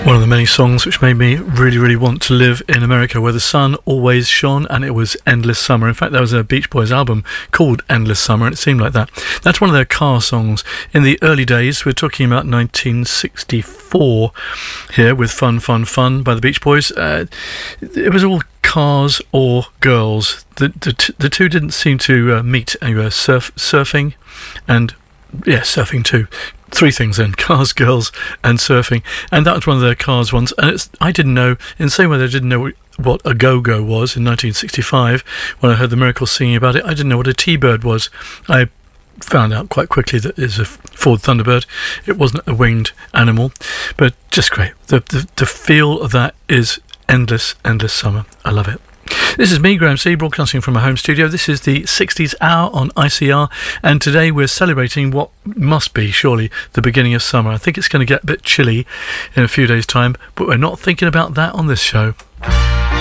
One of the many songs which made me really, really want to live in America, where the sun always shone, and it was Endless Summer. In fact, there was a Beach Boys album called Endless Summer, and it seemed like that. That's one of their car songs. In the early days, we're talking about 1964 here, with Fun, Fun, Fun by the Beach Boys. It was all cars or girls. The two didn't seem to meet anywhere. Surfing and, yeah, surfing too. Three things then: cars, girls and surfing. And that was one of their cars ones. And I didn't know, in the same way that I didn't know what a go-go was in 1965 when I heard the Miracles singing about it. I didn't know what a T-Bird was. I found out quite quickly that it's a Ford Thunderbird. It wasn't a winged animal, but just great. The feel of that is endless summer. I love it. This is me, Graham C, broadcasting from my home studio. This is the 60s Hour on ICR, and today we're celebrating what must be, surely, the beginning of summer. I think it's going to get a bit chilly in a few days' time, but we're not thinking about that on this show.